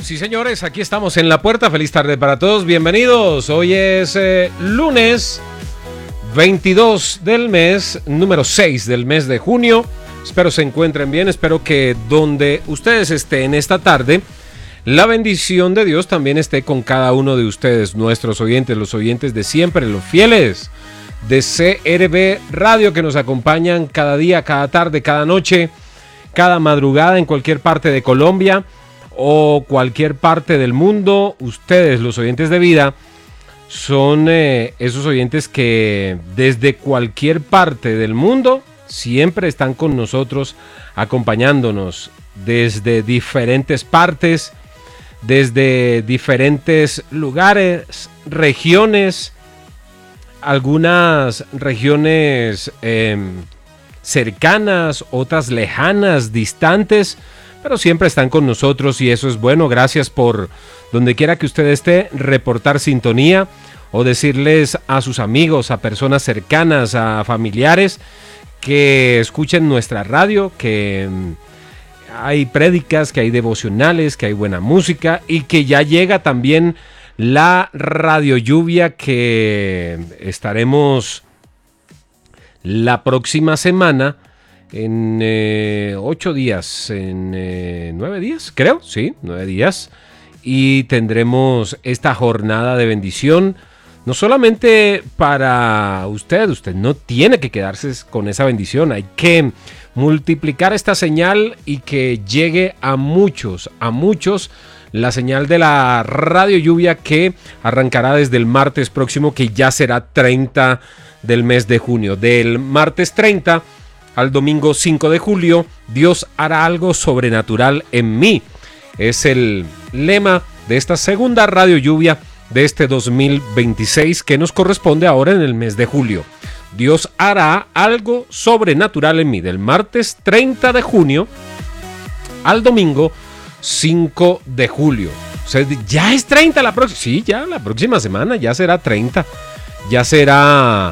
Sí, señores, aquí estamos en La Puerta. Feliz tarde para todos, bienvenidos. Hoy es lunes 22 del mes, número 6 del mes de junio. Espero se encuentren bien, espero que donde ustedes estén esta tarde, la bendición de Dios también esté con cada uno de ustedes, nuestros oyentes, los oyentes de siempre, los fieles de CRB Radio que nos acompañan cada día, cada tarde, cada noche, cada madrugada en cualquier parte de Colombia o cualquier parte del mundo. Ustedes, los oyentes de vida, son esos oyentes que desde cualquier parte del mundo siempre están con nosotros, acompañándonos desde diferentes partes, desde diferentes lugares, regiones, algunas regiones cercanas, otras lejanas, distantes, pero siempre están con nosotros y eso es bueno. Gracias por donde quiera que usted esté, reportar sintonía o decirles a sus amigos, a personas cercanas, a familiares que escuchen nuestra radio, que hay prédicas, que hay devocionales, que hay buena música y que ya llega también la Radio Lluvia, que estaremos la próxima semana en 8 días, en 9 días, creo, sí, 9 días, y tendremos esta jornada de bendición, no solamente para usted no tiene que quedarse con esa bendición, hay que multiplicar esta señal y que llegue a muchos, la señal de la Radio Lluvia, que arrancará desde el martes próximo, que ya será 30 del mes de junio. Del martes 30 al domingo 5 de julio, Dios hará algo sobrenatural en mí. Es el lema de esta segunda Radio Lluvia de este 2026 que nos corresponde ahora en el mes de julio. Dios hará algo sobrenatural en mí, del martes 30 de junio al domingo 5 de julio. O sea, ya es 30 la próxima. Sí, ya la próxima semana ya será 30. Ya será...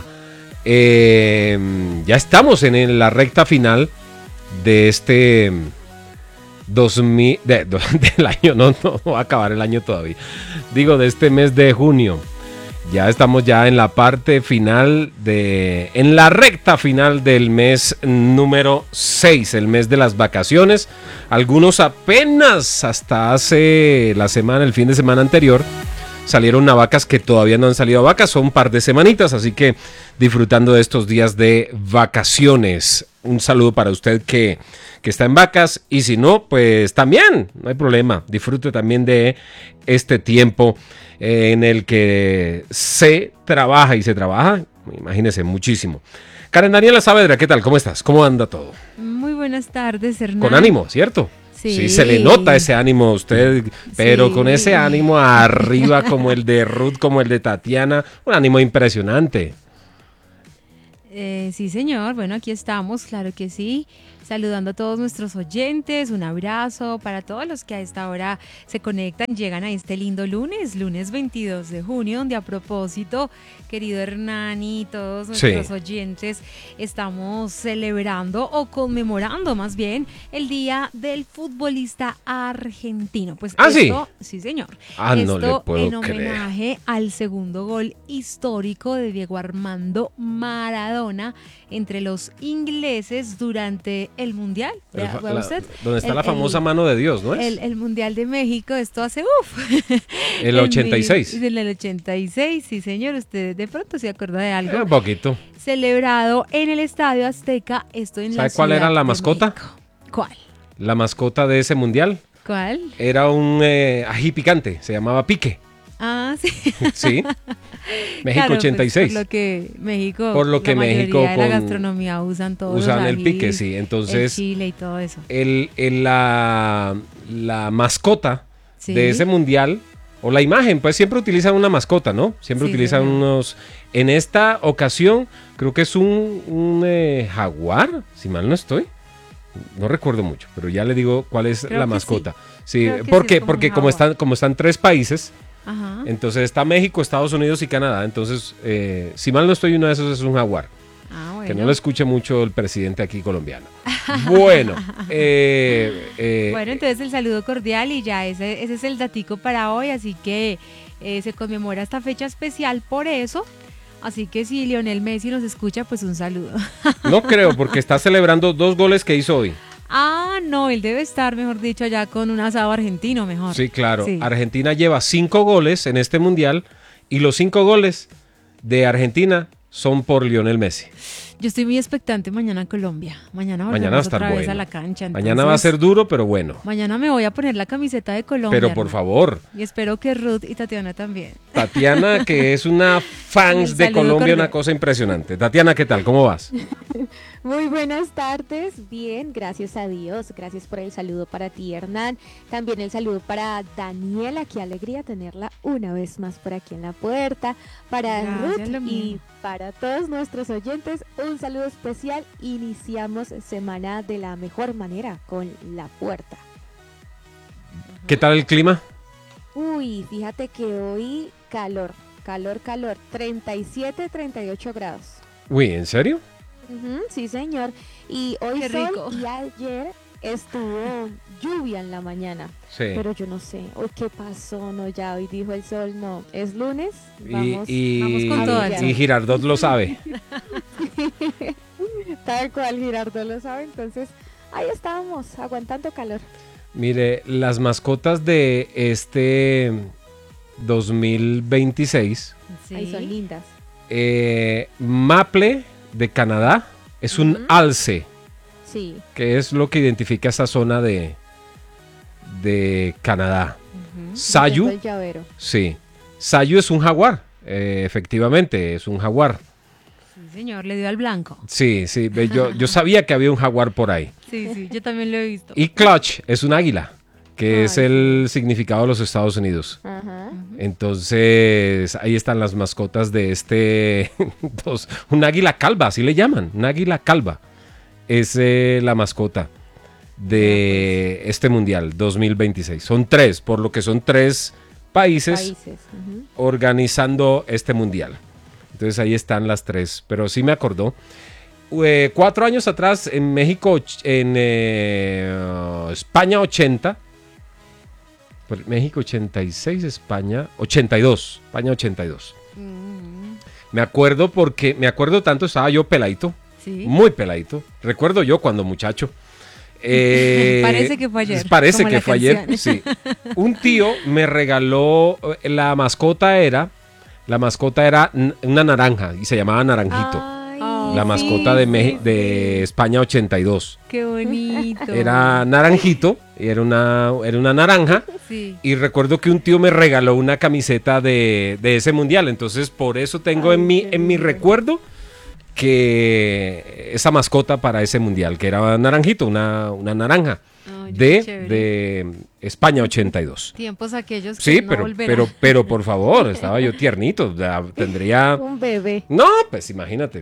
ya estamos en la recta final de este 2000 del año. No va a acabar el año todavía. Digo, de este mes de junio. Ya estamos ya en la parte final en la recta final del mes número 6, el mes de las vacaciones. Algunos apenas hasta hace el fin de semana anterior, salieron a vacas, que todavía no han salido a vacas, son un par de semanitas, así que disfrutando de estos días de vacaciones. Un saludo para usted que está en vacas, y si no, pues también, no hay problema, disfrute también de este tiempo en el que se trabaja, imagínese, muchísimo. Karen Daniela Saavedra, ¿qué tal? ¿Cómo estás? ¿Cómo anda todo? Muy buenas tardes, Hernán. Con ánimo, ¿cierto? Sí, se le nota ese ánimo a usted, pero sí, con ese ánimo arriba como el de Ruth, como el de Tatiana, un ánimo impresionante. Sí, señor. Bueno, aquí estamos, claro que sí. Saludando a todos nuestros oyentes, un abrazo para todos los que a esta hora se conectan, llegan a este lindo lunes 22 de junio, donde a propósito, querido Hernán y todos nuestros oyentes, estamos celebrando o conmemorando más bien el Día del Futbolista Argentino. Pues esto, sí, señor. No le puedo en homenaje al segundo gol histórico de Diego Armando Maradona entre los ingleses durante el Mundial. Donde está la famosa mano de Dios, ¿no es? El Mundial de México, esto hace el 86. En el 86, sí, señor. Usted de pronto se acuerda de algo. Un poquito. Celebrado en el Estadio Azteca, esto en la ciudad. ¿Sabe cuál era la mascota? México. ¿Cuál? La mascota de ese Mundial. ¿Cuál? Era un ají picante, se llamaba Pique. Ah, sí. Sí. México, claro, 86. Pues, por lo que la México mayoría de la gastronomía usan el pique, sí. Entonces, el chile y todo eso. La mascota de ese mundial, o la imagen, pues siempre utilizan una mascota, ¿no? Siempre utilizan unos... En esta ocasión, creo que es un jaguar, si mal no estoy. No recuerdo mucho, pero ya le digo cuál es la mascota. Sí, porque como están 3 países... Ajá. Entonces está México, Estados Unidos y Canadá. Entonces, si mal no estoy, uno de esos es un jaguar. Ah, bueno. Que no lo escuche mucho el presidente aquí colombiano. Bueno. Bueno, entonces el saludo cordial y ya ese es el datico para hoy, así que se conmemora esta fecha especial por eso. Así que si Lionel Messi nos escucha, pues un saludo. No creo, porque está celebrando 2 goles que hizo hoy. Ah, no, él debe estar, mejor dicho, allá con un asado argentino, mejor. Sí, claro. Sí. Argentina lleva 5 goles en este mundial y los 5 goles de Argentina son por Lionel Messi. Yo estoy muy expectante mañana en Colombia. Mañana Mañana va a volvemos estar otra vez bueno. a la cancha. Mañana va a ser duro, pero bueno. Mañana me voy a poner la camiseta de Colombia. Pero por hermano. favor. Y espero que Ruth y Tatiana también. Tatiana, que es una fans Un de saludo Colombia, cordial. una cosa impresionante. Tatiana, ¿qué tal? ¿Cómo vas? Muy buenas tardes, bien, gracias a Dios, gracias por el saludo para ti, Hernán, también el saludo para Daniela, qué alegría tenerla una vez más por aquí en la puerta, para Gracias, lo Ruth mismo. y para todos nuestros oyentes, un saludo especial, iniciamos semana de la mejor manera con La Puerta. ¿Qué tal el clima? Uy, fíjate que hoy calor, 37, 38 grados. Uy, ¿en serio? Ujú, sí, señor. Y hoy Qué sol rico. y ayer estuvo lluvia en la mañana. Sí. Pero yo no sé, hoy qué pasó, no, ya hoy dijo el sol, no, es lunes, vamos con todo, y Girardot lo sabe. tal cual Girardo lo sabe, entonces ahí estábamos, aguantando calor. Mire, las mascotas de este 2026, Ahí son lindas. Maple de Canadá es un Ujú. alce, Sí, que es lo que identifica esa zona de Canadá. Ujú. Sayu, tengo el llavero. sí. Sayu es un jaguar, efectivamente, es un jaguar. Sí, señor, le dio al blanco. Sí, sí, yo sabía que había un jaguar por ahí. Sí, sí, yo también lo he visto. Y Clutch es un águila, que es Ay, el significado de los Estados Unidos. Ajá. Entonces, ahí están las mascotas de un águila calva, así le llaman, un águila calva. Es la mascota de este Mundial 2026. Son 3, por lo que son 3 países Ujú. organizando este Mundial. Entonces ahí están las 3, pero sí me acordó. 4 años atrás en México, en España 80, México 86, España 82, España 82. Me acuerdo tanto, estaba yo peladito, Sí. muy peladito. Recuerdo yo cuando muchacho. Parece que fue ayer, Parece como que la fue ayer, canción. sí. Un tío me regaló, la mascota era una naranja y se llamaba Naranjito. Ay, La sí, mascota de España 82. Qué bonito. Era Naranjito, era una naranja. Sí. Y recuerdo que un tío me regaló una camiseta de ese mundial. Entonces, por eso tengo Ay, en mi qué recuerdo que esa mascota para ese mundial, que era Naranjito, una naranja Ay, qué chévere. de España 82. Tiempos aquellos que Sí, no pero, volverán. pero por favor, estaba yo tiernito, tendría... un bebé. No, pues imagínate,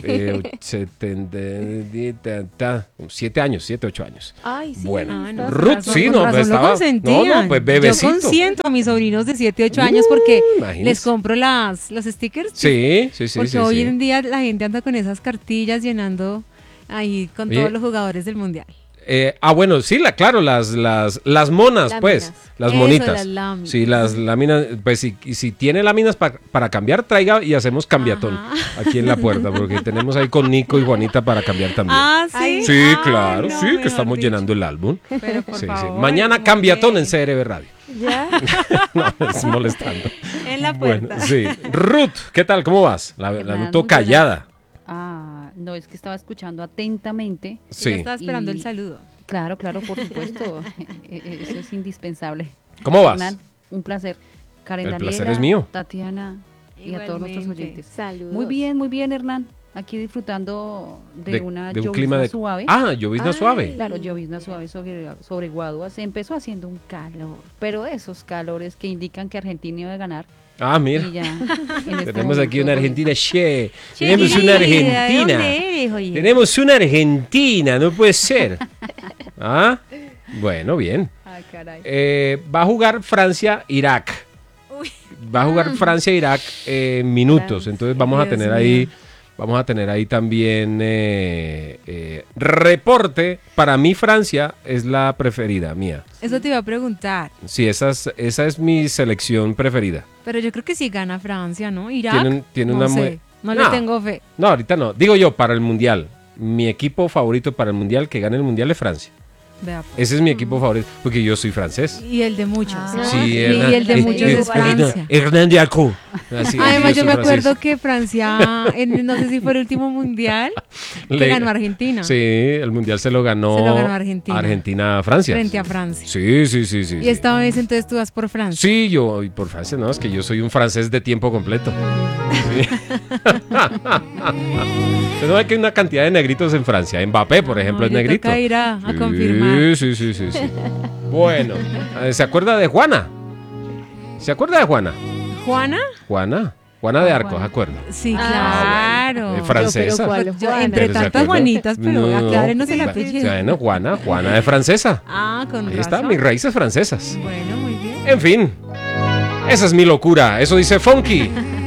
7 años, 7, 8 años. Ay, sí. Bueno, Ah, no, estás- Ruth, razón, sí, con no, razón lo estaba... consentían. No, pues bebecito. Yo consiento a mis sobrinos de 7, 8 años porque imagínese. les compro los stickers. Sí, sí, sí. Porque sí, hoy sí. en día la gente anda con esas cartillas llenando ahí con Oye, todos los jugadores del mundial. Bueno, sí, claro, las monas, Láminas. pues, las Eso, monitas. las láminas. Sí, las láminas, pues si tiene láminas para cambiar, traiga y hacemos cambiatón Ajá. aquí en la puerta, porque tenemos ahí con Nico y Juanita para cambiar también. Ah, sí. Ay, Sí, Ay, claro, no, sí, que mejor estamos dicho. llenando el álbum. Pero por Sí, sí. favor, Mañana muy cambiatón bien. en CRB Radio. Ya. No, es molestando. En la Bueno, puerta. sí. Ruth, ¿qué tal? ¿Cómo vas? La Hernán, noto muy buenas. callada. No, es que estaba escuchando atentamente. Yo Sí. estaba esperando Y- el saludo. Claro, claro, por supuesto. Eso es indispensable. ¿Cómo vas? Hernán, un placer. Karen El placer Daniela, es mío. Tatiana y a todos nuestros Igualmente. oyentes. Saludos. Muy bien, Hernán. Aquí disfrutando de una de un llovizna clima de... suave. Ah, llovizna Ay. suave. Claro, llovizna suave sobre Guadua. Se empezó haciendo un calor, pero esos calores que indican que Argentina iba a ganar. Ah, mira. Y ya, en este Tenemos aquí momento, una pues, Argentina, che. Che, Tenemos una querida, ¿de Argentina. dónde eres, oye? Tenemos una Argentina, no puede ser. ¿Ah? Bueno, bien. Ay, caray. Va a jugar Francia-Irak. Uy. Va a jugar Francia-Irak en minutos. Francia. Entonces vamos a Dios tener mío. ahí Vamos a tener ahí también reporte. Para mí Francia es la preferida mía. Eso te iba a preguntar. Sí, esa es mi selección preferida. Pero yo creo que sí gana Francia, ¿no? Irak. Tiene no una sé, no le tengo fe. No, ahorita no. Digo yo, para el Mundial. Mi equipo favorito para el Mundial, que gane el Mundial, es Francia. Vea, pues. Ese es mi equipo favorito, porque yo soy francés. Y el de muchos. Sí, y el de muchos es Francia. Hernán Diacou. Además, yo me acuerdo que Francia, no sé si fue el último mundial, que ganó Argentina. Sí, el Mundial se lo ganó Argentina. Argentina a Francia. Frente a Francia. Sí. Y esta vez entonces tú vas por Francia. Sí, yo voy por Francia, no, es que yo soy un francés de tiempo completo. Sí. Pero hay que una cantidad de negritos en Francia. Mbappé, por ejemplo, es negrito. Toca ir a confirmar. Sí. Bueno, ¿se acuerda de Juana? ¿Se acuerda de Juana? ¿Juana? Juana de Arco, ¿se acuerda? Sí, claro. Francesa. Entre tantas Juanitas, pero aclárenos el apellido. Bueno, Juana de francesa. Con Ahí razón. están mis raíces francesas. Bueno, muy bien. En fin, esa es mi locura. Eso dice Funky.